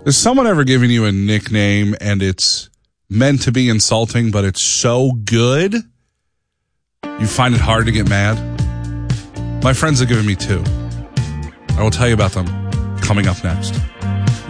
Has someone ever given you a nickname and it's meant to be insulting, but it's so good you find it hard to get mad? My friends have given me two. I will tell you about them coming up next.